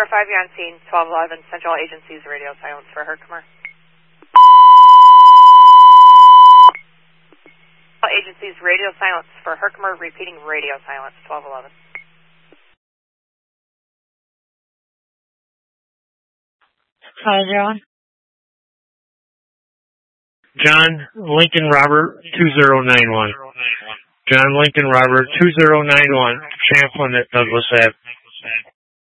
you're on scene, 1211, Central Agencies radio silence for Herkimer. Agencies radio silence for Herkimer, repeating radio silence, 1211. Hi, John. John Lincoln Robert 2091. John Lincoln Robert 2091, Champlin at Douglas Ave.